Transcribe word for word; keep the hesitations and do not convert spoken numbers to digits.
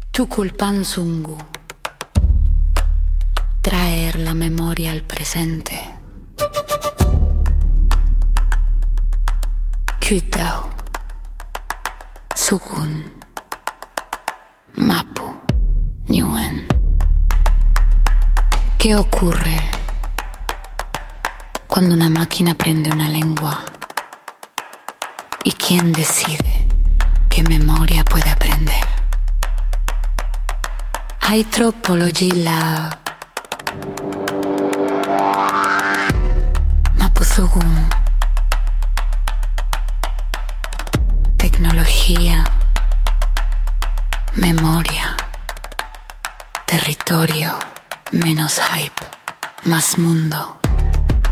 Tukulpanzungu. Traer la memoria al presente. Kytau. Sukun. Mapu. Ñuen. ¿Qué ocurre cuando una máquina aprende una lengua? ¿Y quién decide qué memoria puede aprender? Hay tropología Mapuzugum. Tecnología, memoria, territorio, menos hype, más mundo.